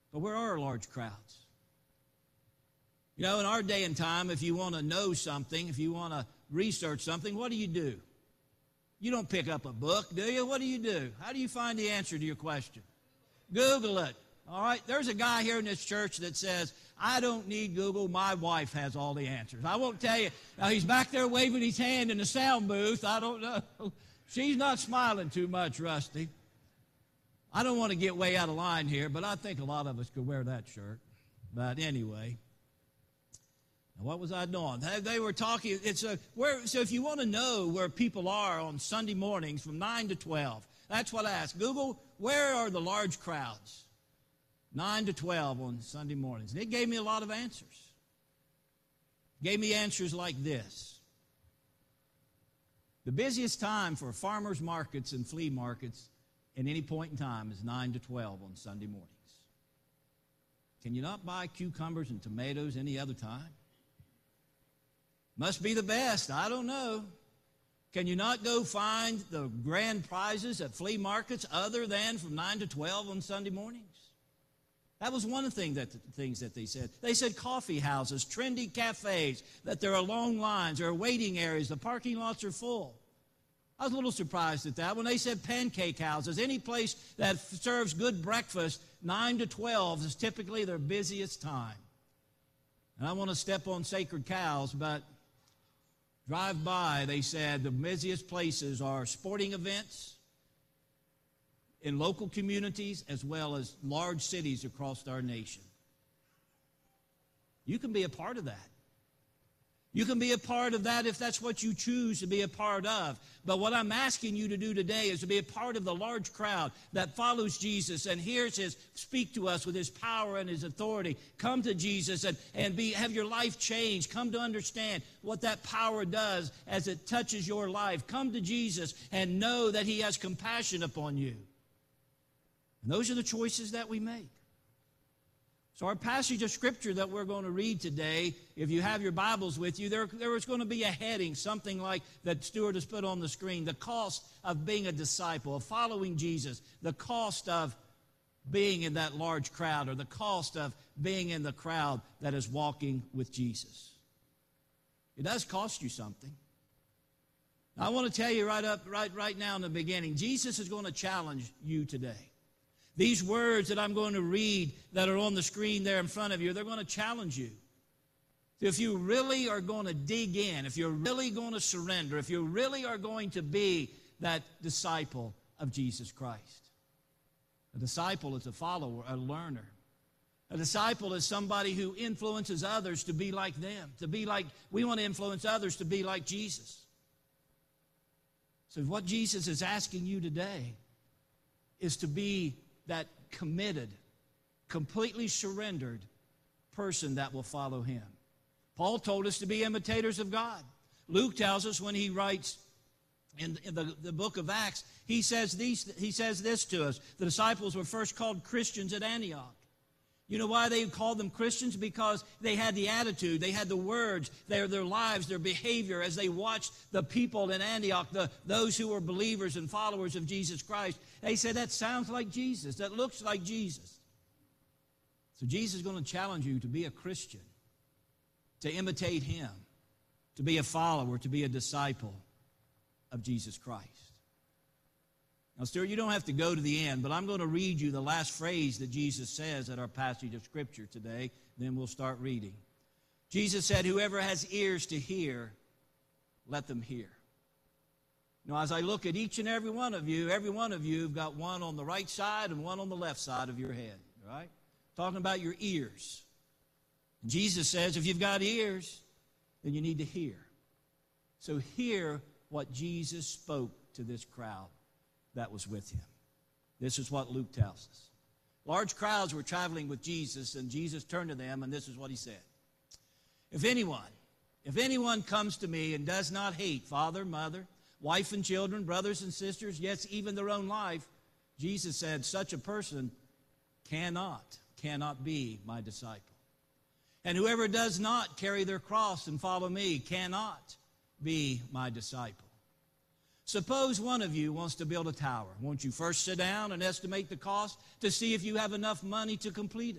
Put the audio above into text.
But where are large crowds? You know, in our day and time, if you want to know something, if you want to research something, what do? You don't pick up a book, do you? What do? How do you find the answer to your question? Google it. All right? There's a guy here in this church that says, I don't need Google. My wife has all the answers. I won't tell you. Now, he's back there waving his hand in the sound booth. I don't know. She's not smiling too much, Rusty. I don't want to get way out of line here, but I think a lot of us could wear that shirt. But anyway, now what was I doing? They were talking. So if you want to know where people are on Sunday mornings from 9 to 12, that's what I asked. Google, where are the large crowds? 9 to 12 on Sunday mornings. And it gave me a lot of answers. It gave me answers like this. The busiest time for farmers markets and flea markets at any point in time is 9 to 12 on Sunday mornings. Can you not buy cucumbers and tomatoes any other time? Must be the best. I don't know. Can you not go find the grand prizes at flea markets other than from 9 to 12 on Sunday mornings? That was one of the things that they said. They said coffee houses, trendy cafes, that there are long lines, there are waiting areas, the parking lots are full. I was a little surprised at that. When they said pancake houses, any place that serves good breakfast, 9 to 12 is typically their busiest time. And I want to step on sacred cows, but drive by, they said the busiest places are sporting events in local communities as well as large cities across our nation. You can be a part of that. You can be a part of that if that's what you choose to be a part of. But what I'm asking you to do today is to be a part of the large crowd that follows Jesus and hears His speak to us with His power and His authority. Come to Jesus and have your life changed. Come to understand what that power does as it touches your life. Come to Jesus and know that He has compassion upon you. And those are the choices that we make. So our passage of Scripture that we're going to read today, if you have your Bibles with you, there is going to be a heading, something like that Stuart has put on the screen, the cost of being a disciple, of following Jesus, the cost of being in that large crowd, or the cost of being in the crowd that is walking with Jesus. It does cost you something. Now, I want to tell you right now in the beginning, Jesus is going to challenge you today. These words that I'm going to read that are on the screen there in front of you, they're going to challenge you. If you really are going to dig in, if you're really going to surrender, if you really are going to be that disciple of Jesus Christ. A disciple is a follower, a learner. A disciple is somebody who influences others to be like them, we want to influence others to be like Jesus. So what Jesus is asking you today is to be that committed, completely surrendered person that will follow Him. Paul told us to be imitators of God. Luke tells us when he writes in the book of Acts, he says this to us. The disciples were first called Christians at Antioch. You know why they called them Christians? Because they had the attitude, they had the words, their lives, their behavior as they watched the people in Antioch, those who were believers and followers of Jesus Christ. They said, that sounds like Jesus, that looks like Jesus. So Jesus is going to challenge you to be a Christian, to imitate Him, to be a follower, to be a disciple of Jesus Christ. Now, Stuart, you don't have to go to the end, but I'm going to read you the last phrase that Jesus says at our passage of Scripture today. Then we'll start reading. Jesus said, whoever has ears to hear, let them hear. Now, as I look at each and every one of you have got one on the right side and one on the left side of your head, right? Talking about your ears. Jesus says, if you've got ears, then you need to hear. So hear what Jesus spoke to this crowd that was with Him. This is what Luke tells us. Large crowds were traveling with Jesus, and Jesus turned to them, and this is what He said. If anyone comes to me and does not hate father, mother, wife and children, brothers and sisters, yes, even their own life, Jesus said, such a person cannot be my disciple. And whoever does not carry their cross and follow me cannot be my disciple. Suppose one of you wants to build a tower. Won't you first sit down and estimate the cost to see if you have enough money to complete it?